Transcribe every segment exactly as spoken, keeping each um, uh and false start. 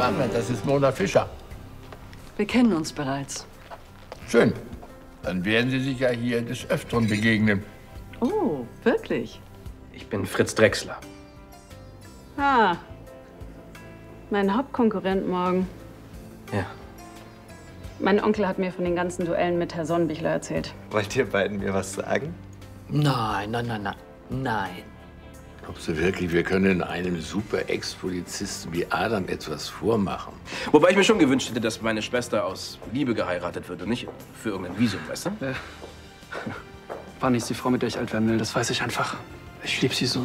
Dame, das ist Mona Fischer. Wir kennen uns bereits. Schön. Dann werden Sie sich ja hier des Öfteren begegnen. Oh, wirklich? Ich bin Fritz Drechsler. Ah, mein Hauptkonkurrent morgen. Ja. Mein Onkel hat mir von den ganzen Duellen mit Herr Sonnenbichler erzählt. Wollt ihr beiden mir was sagen? Nein, nein, nein, nein. Nein. Glaubst du wirklich, wir können einem super Ex-Polizisten wie Adam etwas vormachen? Wobei ich mir schon gewünscht hätte, dass meine Schwester aus Liebe geheiratet wird und nicht für irgendein Visum, weißt du? Ja. Fanny ist die Frau, mit der ich alt werden will, das weiß ich einfach. Ich liebe sie so.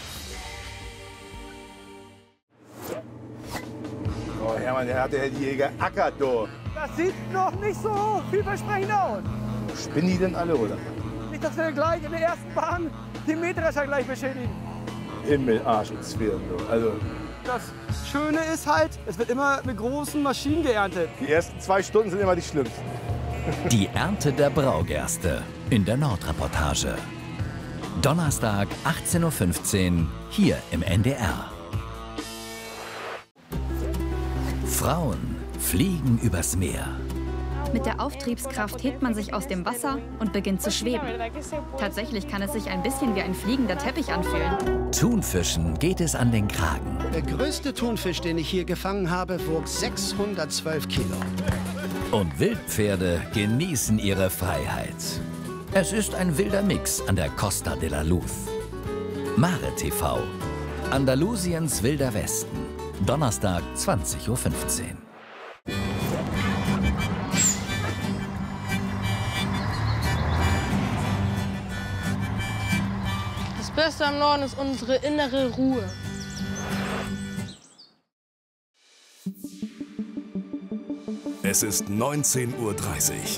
Oh, Hermann, der hat der hier geackert, du. Das sieht noch nicht so vielversprechend aus. Spinnen die denn alle, oder? Nicht, dass wir gleich in der ersten Bahn den Mähdrescher gleich beschädigen. Himmel, Arsch und Zwirn, du. Also, Das Schöne ist halt, es wird immer mit großen Maschinen geerntet. die ersten zwei Stunden sind immer die schlimmsten. Die Ernte der Braugerste in der Nordreportage. Donnerstag, achtzehn Uhr fünfzehn, hier im N D R. Frauen fliegen übers Meer. Mit der Auftriebskraft hebt man sich aus dem Wasser und beginnt zu schweben. Tatsächlich kann es sich ein bisschen wie ein fliegender Teppich anfühlen. Thunfischen geht es an den Kragen. Der größte Thunfisch, den ich hier gefangen habe, wog sechshundertzwölf Kilo. Und Wildpferde genießen ihre Freiheit. Es ist ein wilder Mix an der Costa de la Luz. Mare T V. Andalusiens wilder Westen. Donnerstag, zwanzig Uhr fünfzehn. Das Beste am Norden ist unsere innere Ruhe. Es ist neunzehn Uhr dreißig.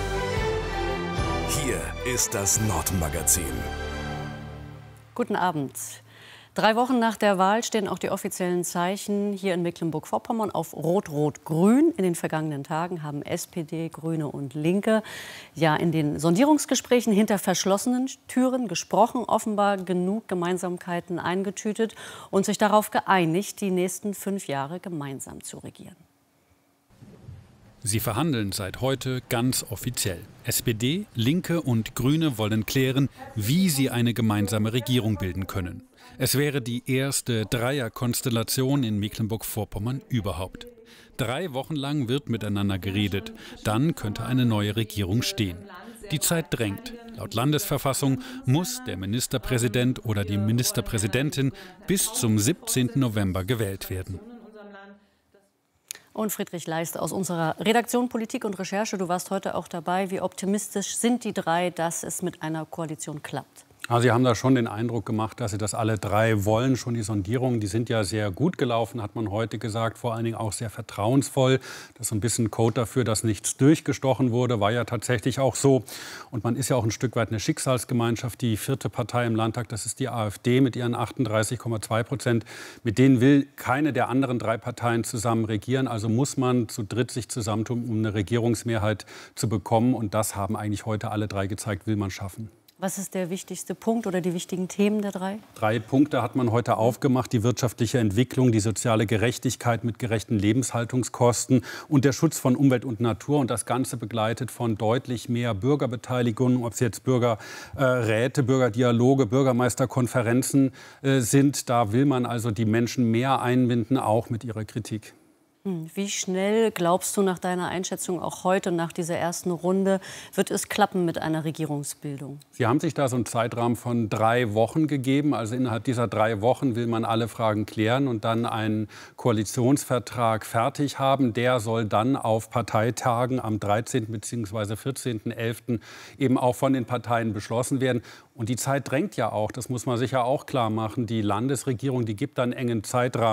Hier ist das Nordmagazin. Guten Abend. Drei Wochen nach der Wahl stehen auch die offiziellen Zeichen hier in Mecklenburg-Vorpommern auf Rot-Rot-Grün. In den vergangenen Tagen haben S P D, Grüne und Linke ja in den Sondierungsgesprächen hinter verschlossenen Türen gesprochen, offenbar genug Gemeinsamkeiten eingetütet und sich darauf geeinigt, die nächsten fünf Jahre gemeinsam zu regieren. Sie verhandeln seit heute ganz offiziell. S P D, Linke und Grüne wollen klären, wie sie eine gemeinsame Regierung bilden können. Es wäre die erste Dreierkonstellation in Mecklenburg-Vorpommern überhaupt. Drei Wochen lang wird miteinander geredet. Dann könnte eine neue Regierung stehen. Die Zeit drängt. Laut Landesverfassung muss der Ministerpräsident oder die Ministerpräsidentin bis zum siebzehnten November gewählt werden. Und Friedrich Leist aus unserer Redaktion Politik und Recherche, du warst heute auch dabei. Wie optimistisch sind die drei, dass es mit einer Koalition klappt? Also Sie haben da schon den Eindruck gemacht, dass Sie das alle drei wollen. Schon die Sondierungen, die sind ja sehr gut gelaufen, hat man heute gesagt. Vor allen Dingen auch sehr vertrauensvoll. Das ist so ein bisschen Code dafür, dass nichts durchgestochen wurde. War ja tatsächlich auch so. Und man ist ja auch ein Stück weit eine Schicksalsgemeinschaft. Die vierte Partei im Landtag, das ist die AfD mit ihren achtunddreißig Komma zwei Prozent. Mit denen will keine der anderen drei Parteien zusammen regieren. Also muss man zu dritt sich zusammentun, um eine Regierungsmehrheit zu bekommen. Und das haben eigentlich heute alle drei gezeigt, will man schaffen. Was ist der wichtigste Punkt oder die wichtigen Themen der drei? Drei Punkte hat man heute aufgemacht. Die wirtschaftliche Entwicklung, die soziale Gerechtigkeit mit gerechten Lebenshaltungskosten und der Schutz von Umwelt und Natur. Und das Ganze begleitet von deutlich mehr Bürgerbeteiligung, ob es jetzt Bürgerräte, äh, Bürgerdialoge, Bürgermeisterkonferenzen äh, sind. Da will man also die Menschen mehr einbinden, auch mit ihrer Kritik. Wie schnell, glaubst du nach deiner Einschätzung auch heute nach dieser ersten Runde, wird es klappen mit einer Regierungsbildung? Sie haben sich da so einen Zeitrahmen von drei Wochen gegeben. Also innerhalb dieser drei Wochen will man alle Fragen klären und dann einen Koalitionsvertrag fertig haben. Der soll dann auf Parteitagen am dreizehnten bzw. vierzehnten elften eben auch von den Parteien beschlossen werden. Und die Zeit drängt ja auch, das muss man sich ja auch klar machen. Die Landesregierung, die gibt dann einen engen Zeitrahmen.